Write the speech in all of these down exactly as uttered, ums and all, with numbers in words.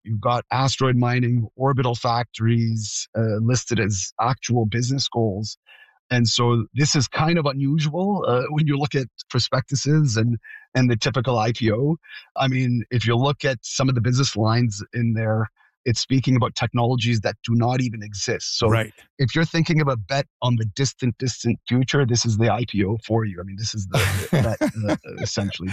You've got asteroid mining, orbital factories uh, listed as actual business goals. And so this is kind of unusual uh, when you look at prospectuses and, and the typical I P O. I mean, if you look at some of the business lines in there, it's speaking about technologies that do not even exist. So right. if you're thinking of a bet on the distant, distant future, this is the I P O for you. I mean, this is the, the bet, uh, essentially.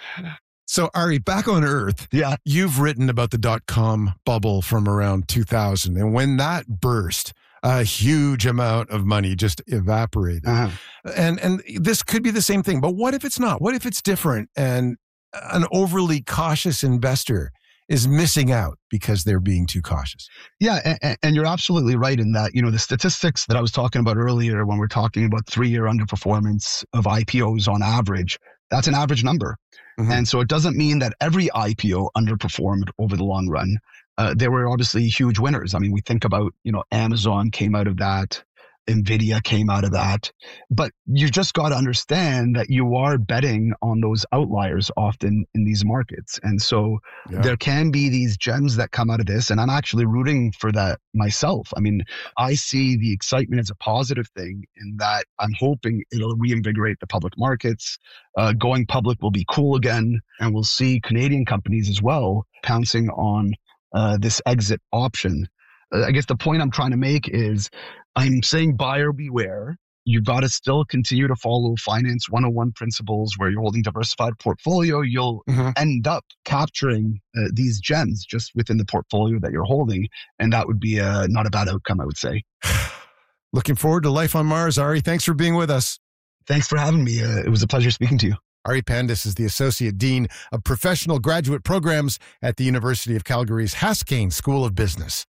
So, Ari, back on Earth, yeah. you've written about the dot-com bubble from around two thousand. And when that burst, a huge amount of money just evaporated. Uh-huh. And and this could be the same thing. But what if it's not? What if it's different and an overly cautious investor is missing out because they're being too cautious? Yeah, and, and you're absolutely right in that. You know, the statistics that I was talking about earlier when we're talking about three-year underperformance of I P Os on average, that's an average number. Mm-hmm. And so it doesn't mean that every I P O underperformed over the long run. Uh, there were obviously huge winners. I mean, we think about, you know, Amazon came out of that. NVIDIA came out of that. But you just got to understand that you are betting on those outliers often in these markets. And so yeah. there can be these gems that come out of this. And I'm actually rooting for that myself. I mean, I see the excitement as a positive thing in that I'm hoping it'll reinvigorate the public markets. Uh, going public will be cool again. And we'll see Canadian companies as well pouncing on uh, this exit option. Uh, I guess the point I'm trying to make is I'm saying buyer beware. You've got to still continue to follow Finance one oh one principles where you're holding diversified portfolio. You'll mm-hmm. end up capturing uh, these gems just within the portfolio that you're holding. And that would be a, not a bad outcome, I would say. Looking forward to life on Mars, Ari. Thanks for being with us. Thanks for having me. Uh, it was a pleasure speaking to you. Ari Pandis is the Associate Dean of Professional Graduate Programs at the University of Calgary's Haskayne School of Business.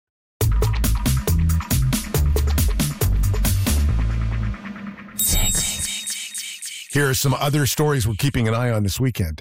Here are some other stories we're keeping an eye on this weekend.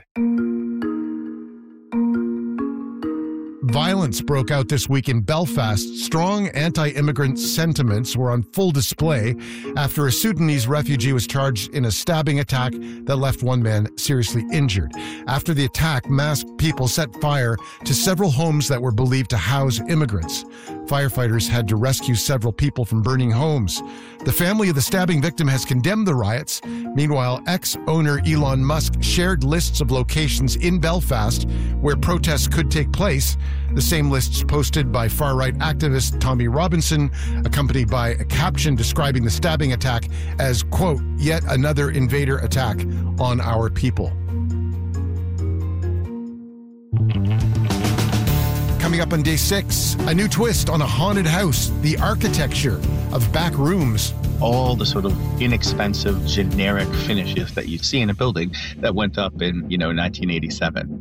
Violence broke out this week in Belfast. Strong anti-immigrant sentiments were on full display after a Sudanese refugee was charged in a stabbing attack that left one man seriously injured. After the attack, masked people set fire to several homes that were believed to house immigrants. Firefighters had to rescue several people from burning homes. The family of the stabbing victim has condemned the riots. Meanwhile, ex-owner Elon Musk shared lists of locations in Belfast where protests could take place. The same lists posted by far-right activist Tommy Robinson, accompanied by a caption describing the stabbing attack as, quote, yet another invader attack on our people. Coming up on day six, a new twist on a haunted house, the architecture of back rooms. All the sort of inexpensive, generic finishes that you see in a building that went up in, you know, nineteen eighty-seven.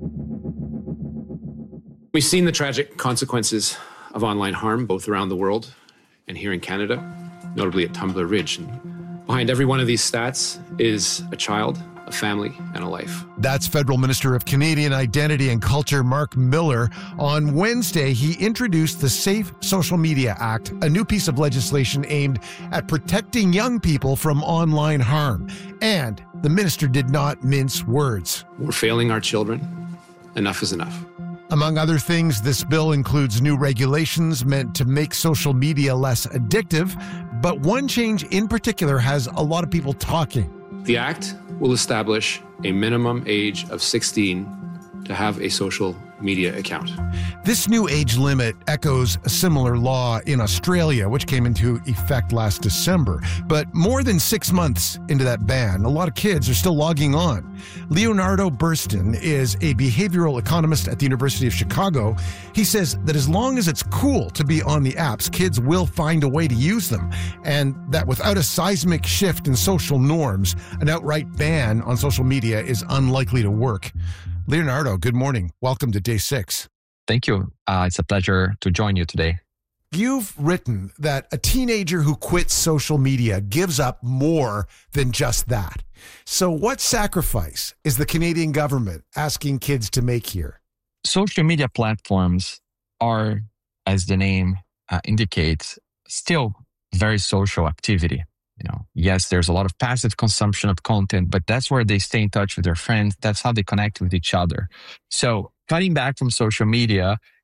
We've seen the tragic consequences of online harm, both around the world and here in Canada, notably at Tumbler Ridge. And behind every one of these stats is a child, a family, and a life. That's Federal Minister of Canadian Identity and Culture, Mark Miller. On Wednesday, he introduced the Safe Social Media Act, a new piece of legislation aimed at protecting young people from online harm. And the minister did not mince words. We're failing our children. Enough is enough. Among other things, this bill includes new regulations meant to make social media less addictive. But one change in particular has a lot of people talking. The Act will establish a minimum age of sixteen to have a social media account. This new age limit echoes a similar law in Australia, which came into effect last December. But more than six months into that ban, a lot of kids are still logging on. Leonardo Burston is a behavioral economist at the University of Chicago. He says that as long as it's cool to be on the apps, kids will find a way to use them, and that without a seismic shift in social norms, an outright ban on social media is unlikely to work. Leonardo, good morning. Welcome to day six. Thank you. Uh, it's a pleasure to join you today. You've written that a teenager who quits social media gives up more than just that. So what sacrifice is the Canadian government asking kids to make here? Social media platforms are, as the name uh, indicates, still very social activity. You know, yes, there's a lot of passive consumption of content, but that's where they stay in touch with their friends. That's how they connect with each other. So cutting back from social media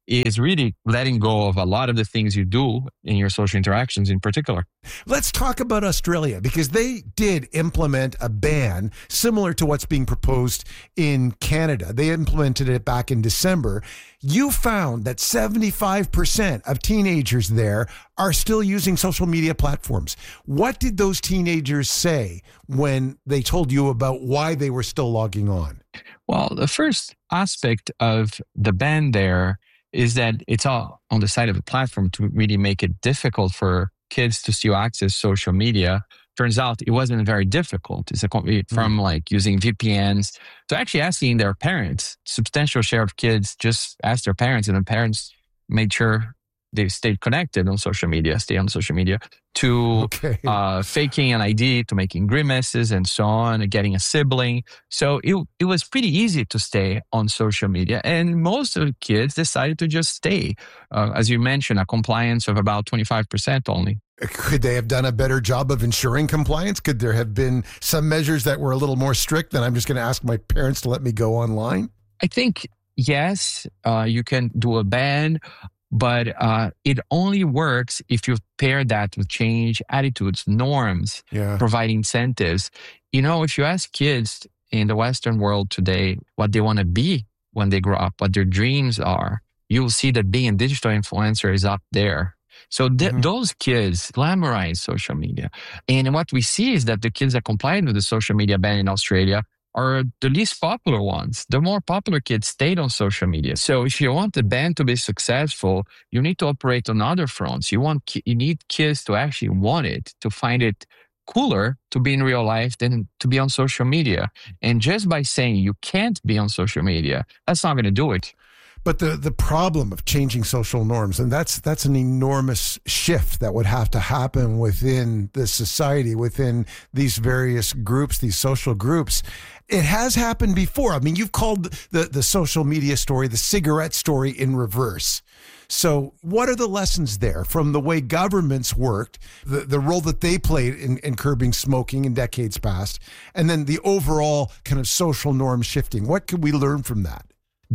is really letting go of a lot of the things you do in your social interactions in particular. Let's talk about Australia, because they did implement a ban similar to what's being proposed in Canada. They implemented it back in December. You found that seventy-five percent of teenagers there are still using social media platforms. What did those teenagers say when they told you about why they were still logging on? Well, the first aspect of the ban there is that it's all on the side of the platform to really make it difficult for kids to still access social media. Turns out it wasn't very difficult. It's a, from like using V P Ns to actually asking their parents. Substantial share of kids just asked their parents, and the parents made sure they stayed connected on social media, stay on social media, to okay. uh, faking an I D, to making grimaces and so on, and getting a sibling. So it, it was pretty easy to stay on social media. And most of the kids decided to just stay. Uh, as you mentioned, a compliance of about twenty-five percent only. Could they have done a better job of ensuring compliance? Could there have been some measures that were a little more strict than I'm just going to ask my parents to let me go online? I think, yes, uh, you can do a ban. But uh, it only works if you pair that with change attitudes, norms, yeah. provide incentives. You know, if you ask kids in the Western world today what they want to be when they grow up, what their dreams are, you'll see that being a digital influencer is up there. So th- mm-hmm. those kids glamorize social media. And what we see is that the kids that complied with the social media ban in Australia are the least popular ones. The more popular kids stayed on social media. So if you want the ban to be successful, you need to operate on other fronts. You want ki- you need kids to actually want it, to find it cooler to be in real life than to be on social media. And just by saying you can't be on social media, that's not going to do it. But the, the problem of changing social norms, and that's that's an enormous shift that would have to happen within the society, within these various groups, these social groups. It has happened before. I mean, you've called the, the social media story the cigarette story in reverse. So what are the lessons there from the way governments worked, the, the role that they played in, in curbing smoking in decades past, and then the overall kind of social norm shifting? What can we learn from that?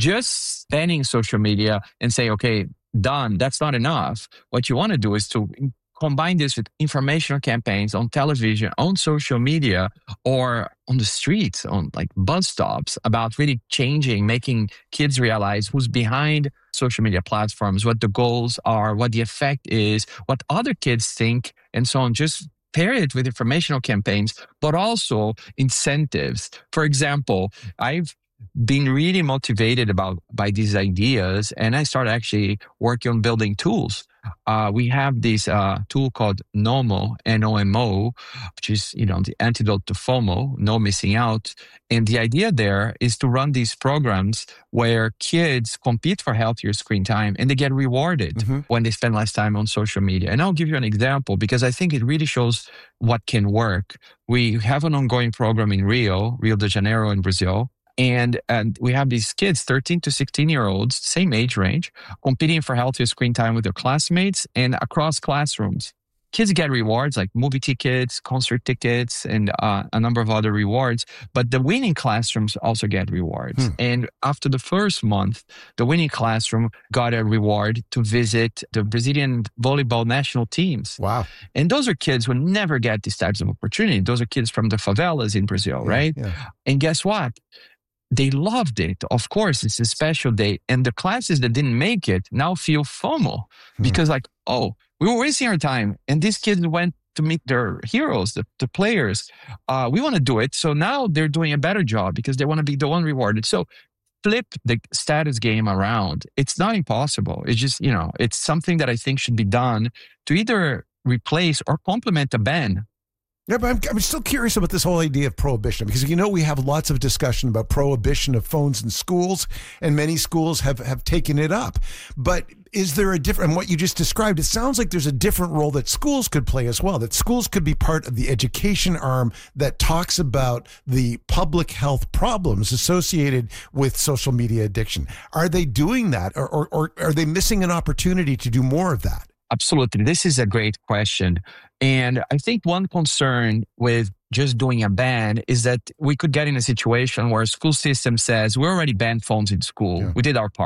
Just banning social media and say, okay, done, that's not enough. What you want to do is to combine this with informational campaigns on television, on social media, or on the streets, on like bus stops, about really changing, making kids realize who's behind social media platforms, what the goals are, what the effect is, what other kids think, and so on. Just pair it with informational campaigns, but also incentives. For example, I've been really motivated about by these ideas, and I started actually working on building tools. Uh, we have this uh, tool called NOMO, N O M O, which is, you know, the antidote to FOMO, no missing out. And the idea there is to run these programs where kids compete for healthier screen time and they get rewarded mm-hmm. when they spend less time on social media. And I'll give you an example because I think it really shows what can work. We have an ongoing program in Rio, Rio de Janeiro in Brazil. And, and we have these kids, thirteen to sixteen year olds, same age range, competing for healthier screen time with their classmates and across classrooms. Kids get rewards like movie tickets, concert tickets, and uh, a number of other rewards. But the winning classrooms also get rewards. Hmm. And after the first month, the winning classroom got a reward to visit the Brazilian volleyball national teams. Wow. And those are kids who never get these types of opportunity. Those are kids from the favelas in Brazil, yeah, right? Yeah. And guess what? They loved it. Of course, it's a special day. And the classes that didn't make it now feel FOMO hmm. because like, oh, we were wasting our time. And these kids went to meet their heroes, the, the players. Uh, we want to do it. So now they're doing a better job because they want to be the one rewarded. So flip the status game around. It's not impossible. It's just, you know, it's something that I think should be done to either replace or complement a ban. Yeah, but I'm, I'm still curious about this whole idea of prohibition because, you know, we have lots of discussion about prohibition of phones in schools, and many schools have, have taken it up. But is there a different, what you just described, it sounds like there's a different role that schools could play as well, that schools could be part of the education arm that talks about the public health problems associated with social media addiction. Are they doing that, or, or, or are they missing an opportunity to do more of that? Absolutely. This is a great question. And I think one concern with just doing a ban is that we could get in a situation where a school system says, we already banned phones in school. Yeah. We did our part.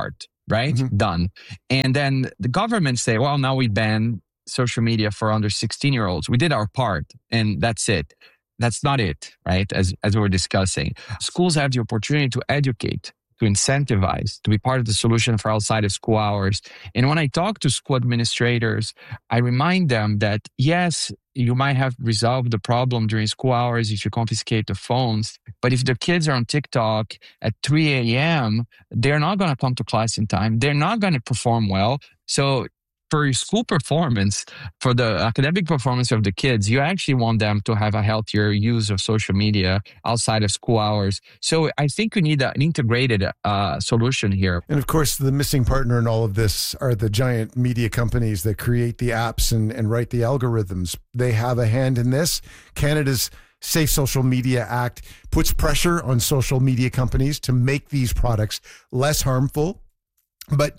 right? Mm-hmm. Done. And then the government say, well, now we ban social media for under sixteen year olds. We did our part and that's it. That's not it, right? As, as we were discussing, schools have the opportunity to educate, to incentivize, to be part of the solution for outside of school hours. And when I talk to school administrators, I remind them that, yes, you might have resolved the problem during school hours if you confiscate the phones. But if the kids are on TikTok at three a.m., they're not going to come to class in time. They're not going to perform well. So for your school performance, for the academic performance of the kids, you actually want them to have a healthier use of social media outside of school hours. So I think we need an integrated uh, solution here. And of course, the missing partner in all of this are the giant media companies that create the apps and, and write the algorithms. They have a hand in this. Canada's Safe Social Media Act puts pressure on social media companies to make these products less harmful. But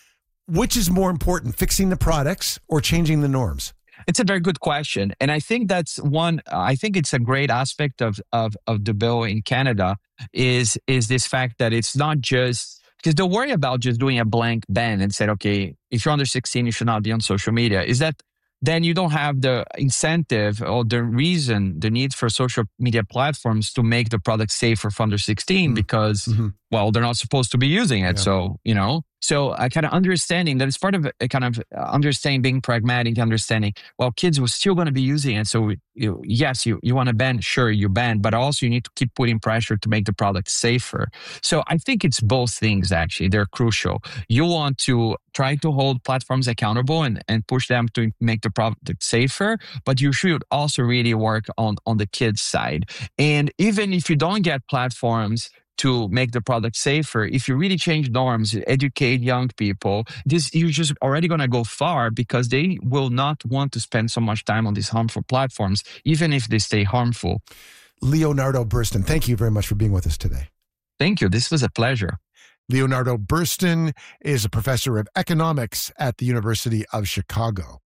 which is more important, fixing the products or changing the norms? It's a very good question. And I think that's one, I think it's a great aspect of, of, of the bill in Canada is, is this fact that it's not just, because they worry about just doing a blank ban and said, okay, if you're under sixteen, you should not be on social media. Is that then you don't have the incentive or the reason, the need for social media platforms to make the product safer for under sixteen mm-hmm. because, mm-hmm. well, they're not supposed to be using it. Yeah. So, you know, so I kind of understanding that it's part of a kind of understanding, being pragmatic, understanding, well, kids were still going to be using it. So you, yes, you, you want to ban, sure, you ban, but also you need to keep putting pressure to make the product safer. So I think it's both things, actually. They're crucial. You want to try to hold platforms accountable and, and push them to make the product safer, but you should also really work on, on the kids' side. And even if you don't get platforms to make the product safer, if you really change norms, educate young people, this you're just already going to go far because they will not want to spend so much time on these harmful platforms, even if they stay harmful. Leonardo Burston, thank you very much for being with us today. Thank you. This was a pleasure. Leonardo Burston is a professor of economics at the University of Chicago.